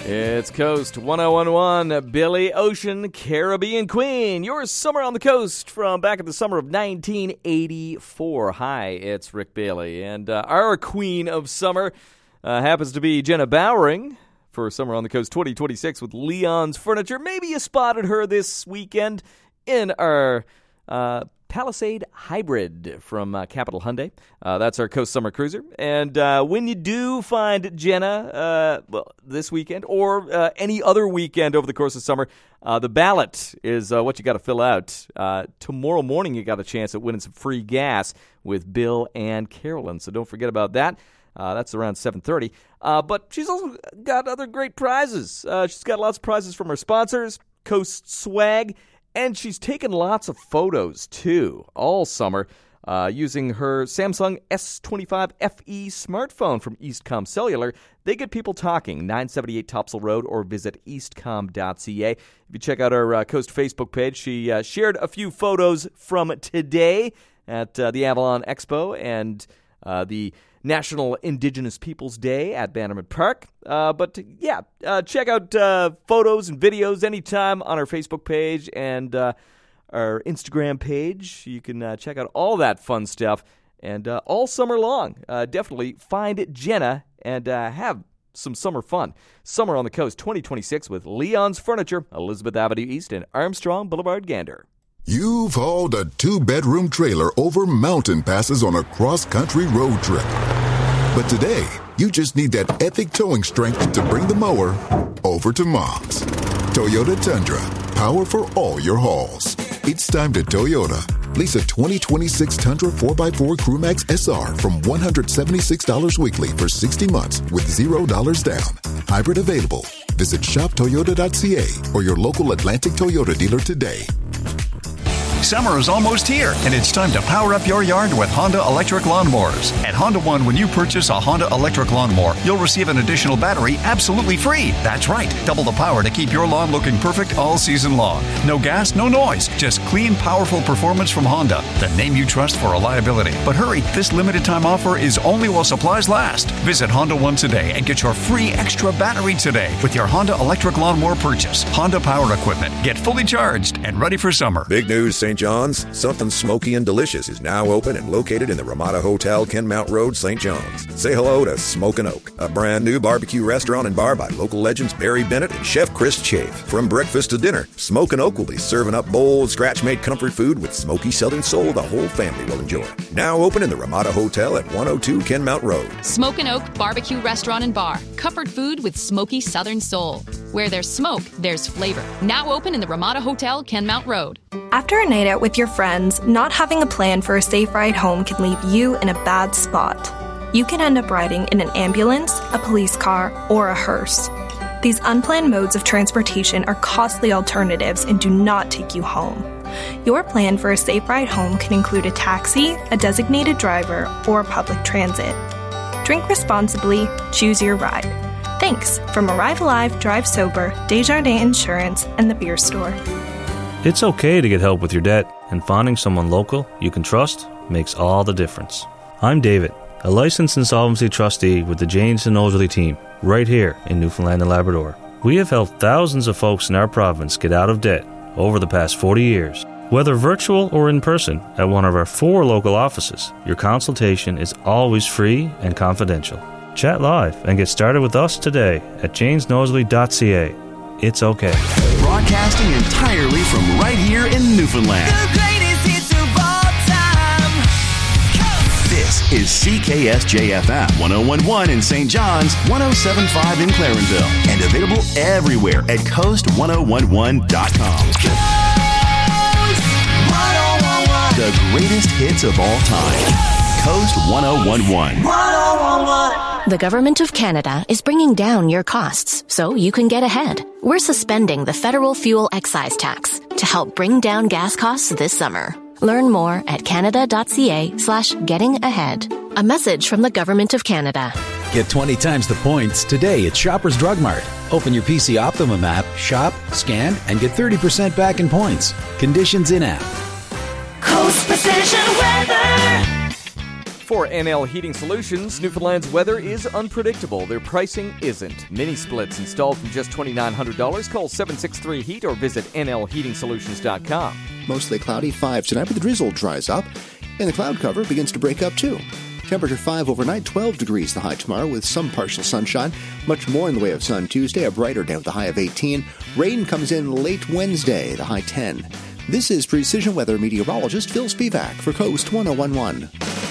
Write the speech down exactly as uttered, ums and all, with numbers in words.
It's Coast one oh one one, Billy Ocean, Caribbean Queen. Your Summer on the Coast from back in the summer of nineteen eighty-four. Hi, it's Rick Bailey. And uh, our Queen of Summer uh, happens to be Jenna Bowering for Summer on the Coast twenty twenty-six with Leon's Furniture. Maybe you spotted her this weekend in our uh, Palisade Hybrid from uh, Capital Hyundai. Uh, that's our Coast Summer Cruiser. And uh, when you do find Jenna, uh, well, this weekend or uh, any other weekend over the course of summer, uh, the ballot is uh, what you got to fill out. Uh, tomorrow morning, you got a chance at winning some free gas with Bill and Carolyn. So don't forget about that. Uh, that's around seven thirty. Uh, but she's also got other great prizes. Uh, she's got lots of prizes from her sponsors, Coast Swag. And she's taken lots of photos, too, all summer, uh, using her Samsung S twenty-five F E smartphone from Eastcom Cellular. They get people talking, nine seventy-eight Topsail Road, or visit eastcom dot c a. If you check out our uh, Coast Facebook page, she uh, shared a few photos from today at uh, the Avalon Expo and uh, the National Indigenous Peoples Day at Bannerman Park. Uh, but yeah, uh, check out uh, photos and videos anytime on our Facebook page and uh, our Instagram page. You can uh, check out all that fun stuff. And uh, all summer long, uh, definitely find Jenna and uh, have some summer fun. Summer on the Coast twenty twenty-six with Leon's Furniture, Elizabeth Avenue East and Armstrong Boulevard, Gander. You've hauled a two-bedroom trailer over mountain passes on a cross-country road trip. But today, you just need that epic towing strength to bring the mower over to Mom's. Toyota Tundra, power for all your hauls. It's time to Toyota. Lease a twenty twenty-six Tundra four by four Crewmax S R from one hundred seventy-six dollars weekly for sixty months with zero dollars down. Hybrid available. Visit shop toyota dot c a or your local Atlantic Toyota dealer today. Summer is almost here, and it's time to power up your yard with Honda electric lawnmowers. At Honda One, when you purchase a Honda electric lawnmower, you'll receive an additional battery absolutely free. That's right, double the power to keep your lawn looking perfect all season long. No gas, no noise, just clean, powerful performance from Honda, the name you trust for reliability. But hurry, this limited time offer is only while supplies last. Visit Honda One today and get your free extra battery today with your Honda electric lawnmower purchase. Honda power equipment. Get fully charged and ready for summer. Big news, Saint John's. Something smoky and delicious is now open and located in the Ramada Hotel, Kenmount Road, Saint John's. Say hello to Smokin' Oak, a brand new barbecue restaurant and bar by local legends Barry Bennett and Chef Chris Chafe. From breakfast to dinner, Smokin' Oak will be serving up bold, scratch-made comfort food with smoky Southern soul the whole family will enjoy. Now open in the Ramada Hotel at one oh two Kenmount Road. Smokin' Oak Barbecue Restaurant and Bar. Comfort food with smoky Southern soul. Where there's smoke, there's flavor. Now open in the Ramada Hotel, Kenmount Road. After a night out with your friends, not having a plan for a safe ride home can leave you in a bad spot. You can end up riding in an ambulance, a police car, or a hearse. These unplanned modes of transportation are costly alternatives and do not take you home. Your plan for a safe ride home can include a taxi, a designated driver, or public transit. Drink responsibly, choose your ride. Thanks from Arrive Alive, Drive Sober, Desjardins Insurance, and the Beer Store. It's okay to get help with your debt, and finding someone local you can trust makes all the difference. I'm David, a licensed insolvency trustee with the Janes and Nosely team, right here in Newfoundland and Labrador. We have helped thousands of folks in our province get out of debt over the past forty years. Whether virtual or in person at one of our four local offices, your consultation is always free and confidential. Chat live and get started with us today at janes nosely dot c a. It's okay. Broadcasting entirely from right here in Newfoundland. The greatest hits of all time. Coast. This is C K S J F M one oh one point one in Saint John's, one oh seven point five in Clarenville, and available everywhere at coast one oh one one dot com. Coast one oh one one. The greatest hits of all time. Coast one oh one one. one oh one one. The Government of Canada is bringing down your costs so you can get ahead. We're suspending the federal fuel excise tax to help bring down gas costs this summer. Learn more at canada.ca slash getting ahead. A message from the Government of Canada. Get twenty times the points today at Shoppers Drug Mart. Open your P C Optimum app, shop, scan, and get thirty percent back in points. Conditions in app. Coast Precision Weather. For N L Heating Solutions, Newfoundland's weather is unpredictable. Their pricing isn't. Mini splits installed from just twenty-nine hundred dollars. Call seven six three heat or visit N L heating solutions dot com. Mostly cloudy, five tonight, but the drizzle dries up, and the cloud cover begins to break up too. Temperature five overnight, twelve degrees the high tomorrow with some partial sunshine. Much more in the way of sun Tuesday, a brighter day with a high of eighteen. Rain comes in late Wednesday, the high ten. This is Precision Weather meteorologist Phil Spivak for Coast ten eleven.